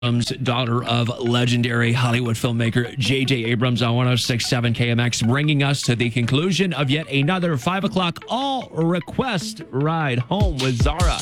daughter of legendary Hollywood filmmaker J.J. Abrams on 106.7 KMX, bringing us to the conclusion of yet another 5 o'clock all request ride home with Zara.